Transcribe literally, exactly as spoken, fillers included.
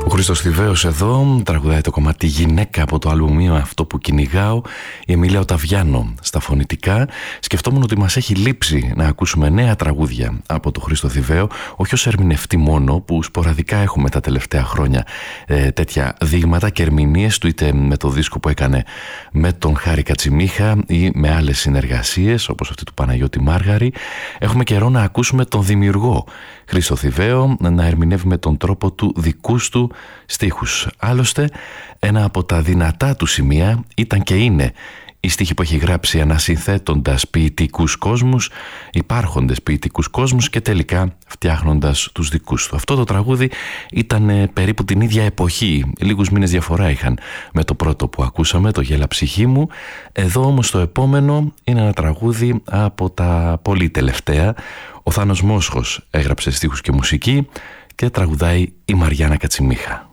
Ο Χρήστος Θηβαίος εδώ τραγουδάει το κομμάτι «Γυναίκα» από το άλμπουμ «Αυτό που κυνηγάω». Η Εμίλια Οταβιάνο στα φωνητικά. Σκεφτόμουν ότι μας έχει λείψει να ακούσουμε νέα τραγούδια από τον Χρήστο Θηβαίο, όχι ως ερμηνευτή μόνο, που σποραδικά έχουμε τα τελευταία χρόνια ε, τέτοια δείγματα και ερμηνείες του, είτε με το δίσκο που έκανε με τον Χάρη Κατσιμίχα ή με άλλες συνεργασίες όπως αυτή του Παναγιώτη Μάργαρη. Έχουμε καιρό να ακούσουμε τον δημιουργό Χρήστο Θηβαίο να ερμηνεύει με τον τρόπο του δικούς του στίχους. Άλλωστε, ένα από τα δυνατά του σημεία ήταν και είναι οι στίχοι που έχει γράψει ανασυνθέτοντας ποιητικούς κόσμους, υπάρχοντες ποιητικούς κόσμους και τελικά φτιάχνοντας τους δικούς του. Αυτό το τραγούδι ήταν περίπου την ίδια εποχή, λίγους μήνες διαφορά είχαν με το πρώτο που ακούσαμε, το «Γέλα ψυχή μου». Εδώ όμως το επόμενο είναι ένα τραγούδι από τα πολύ τελευταία. Ο Θάνος Μόσχος έγραψε στίχους και μουσική και τραγουδάει η Μαριάννα Κατσιμίχα.